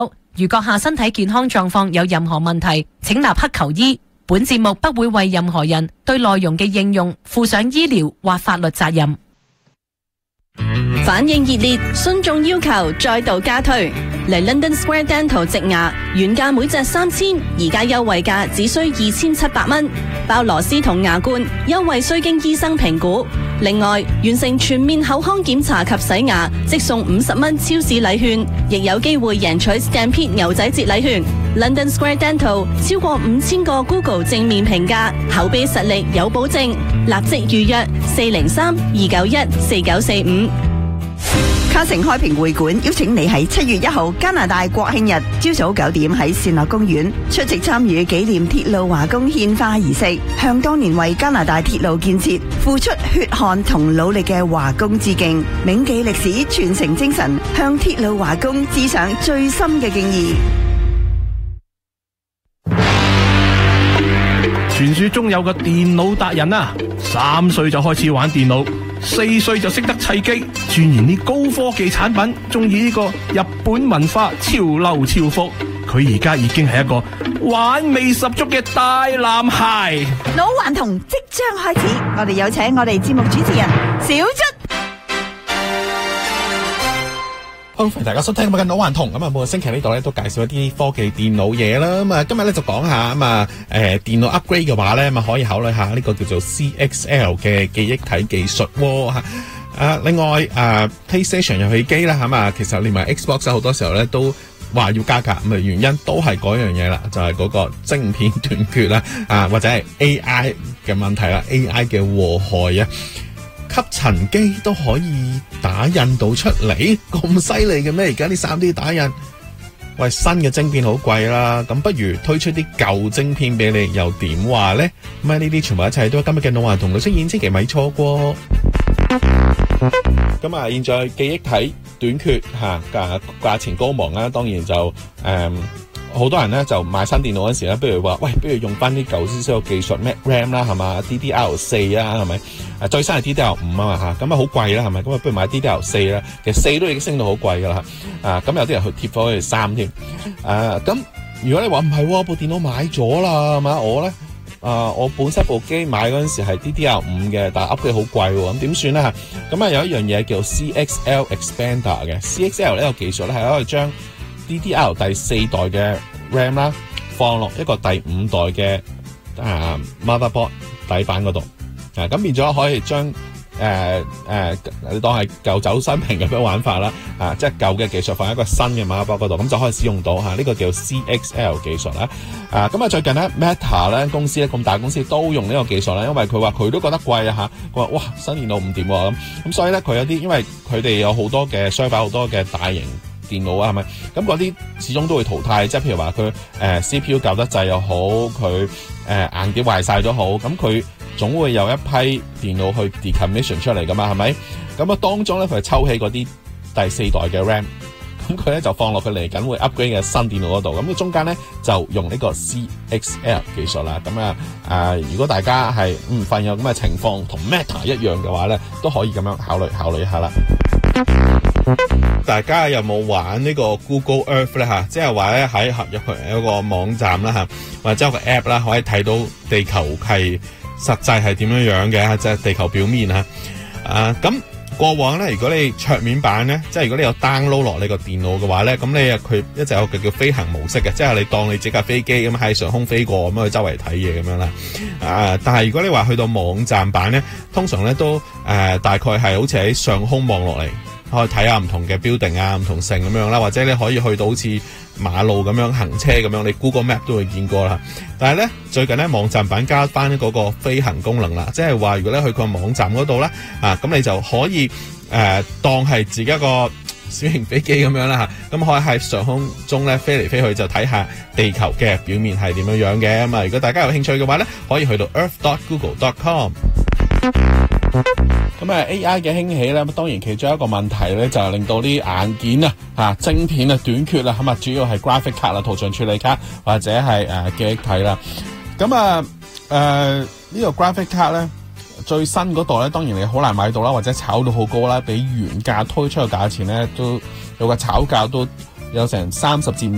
如閣下身體健康狀況有任何問題，請立刻求醫。本節目不會為任何人對內容嘅應用負上醫療或法律責任。 反應熱烈，信眾要求再度加推。嚟 London Square Dental 植牙，原價每隻3000，而家優惠價只需2700蚊，包螺絲同牙冠，優惠需經醫生評估。另外，完成全面口腔檢查及洗牙，即送50蚊超市禮券，亦有機會贏取 Stampede 牛仔節禮券。London Square Dental 超過5000個 Google 正面評價，口碑實力有保證，立即預約403-291-4945。 卡城開平會館邀請你喺7月1號加拿大國慶日朝早9點喺善樂公園出席參與紀念鐵路華工獻花儀式，向當年為加拿大鐵路建設付出血汗同努力嘅華工致敬，銘記歷史傳承精神，向鐵路華工致上最深嘅敬意。 傳說中有個電腦達人啊，3歲就開始玩電腦，4歲就識得砌機，鑽研啲高科技產品，中意呢個日本文化，潮流潮服。佢而家已經係一個玩味十足嘅大男孩。 腦頑童即將開始，我哋有請我哋節目主持人小卒。 歡迎大家收聽今日嘅腦頑童。咁啊，每個星期呢度咧都介紹一啲科技電腦嘢啦。咁啊，今日咧就講下電腦 upgrade 嘅話咧，咁啊可以考慮下呢個叫做 CXL 嘅記憶體技術喎。另外PlayStation 遊戲機啦，其實連埋 Xbox 好多時候咧都話要加價，咁啊原因都係嗰樣嘢啦，就係嗰個晶片短缺啦，或者係 AI 嘅問題啦 ，AI 嘅禍害啊。吸塵機都可以打印到出嚟，咁犀利嘅咩？而家啲 3D 打印，喂，新嘅晶片好貴啦，咁不如推出啲舊晶片俾你，又點話呢？咁呢啲全部一齊都係今日嘅腦頑童出現，千祈咪錯過。咁啊，現在記憶體短缺價錢高昂啦，當然就好多人咧就買新電腦嗰時咧，不如話喂，不如用翻啲舊少少嘅技術咩 RAM 啦，係嘛 DDR4 啊，係咪？最新係 DDR5 啊嘛嚇，咁啊好貴啦，係咪？咁啊不如買 DDR4 啦，其實4都已經升到好貴噶啦嚇，咁有啲人去貼咗佢3添，咁如果你話唔係部電腦買咗啦，係嘛？我咧我本身部機買嗰陣時係 DDR5 嘅，但係 upgrade 好貴喎，咁點算咧嚇？咁啊有一樣嘢叫 CXL Expander 嘅 CXL 呢個技術咧係可以將DDR 第4代嘅 RAM 啦，放落一個第5代嘅motherboard 底板嗰度，咁變咗可以將你當係舊酒新瓶咁樣玩法啦，即係舊嘅技術放喺一個新嘅 motherboard 嗰度，咁就可以使用到呢個叫 CXL 技術啦。咁最近咧 Meta 咧公司咧咁大公司都用呢個技術啦，因為佢話佢都覺得貴啊嚇，佢話哇新電腦唔掂喎咁所以咧佢有啲因為佢哋有好多嘅商品好多嘅大型電腦啊，係咪？咁嗰啲始終都會淘汰，即係譬如話佢CPU 舊得滯又好，佢硬碟壞晒都好，咁佢總會有一批電腦去 decommission 出嚟噶嘛，係咪？咁當中咧佢係抽起嗰啲第4代嘅 RAM， 咁佢咧就放落佢嚟緊會 upgrade 嘅新電腦嗰度，咁中間咧就用呢個 CXL 技術啦。咁如果大家係發現有咁嘅情況同 Meta 一樣嘅話咧，都可以咁樣考慮一下啦。大家有冇玩呢個 Google Earth 咧嚇？即係話咧喺入去一個網站啦嚇，或者有個 app 啦，可以睇到地球係實際係點樣嘅，即係地球表面嚇。咁過往咧，如果你桌面版咧，即係如果你有 download 落你個電腦嘅話咧，咁佢一直有個叫飛行模式嘅，即係你當你自架飛機咁喺上空飛過咁樣去周圍睇嘢咁樣啦。但係如果你話去到網站版咧，通常咧都大概係好似喺上空望落嚟。可以睇下唔同嘅 building 啊，唔同城咁樣啦，或者你可以去到好似馬路咁樣行車咁樣，你 Google Map 都會見過啦。但係咧最近咧網站版加翻嗰個飛行功能啦，即係話如果咧去個網站嗰度咧咁你就可以當係自己一個小型飛機咁樣啦嚇，咁可以喺上空中咧飛嚟飛去就睇下地球嘅表面係點樣嘅咁啊！如果大家有興趣嘅話咧，可以去到 earth.google.com。咁AI 嘅興起咧，當然其中一個問題咧就係令到啲硬件晶片短缺啦，咁主要係 graphic 卡啦、圖像處理卡或者係記憶體啦。咁呢個 graphic 卡咧最新嗰代咧，當然你好難買到啦，或者炒到好高啦，比原價推出嘅價錢咧都有個炒價都有成30至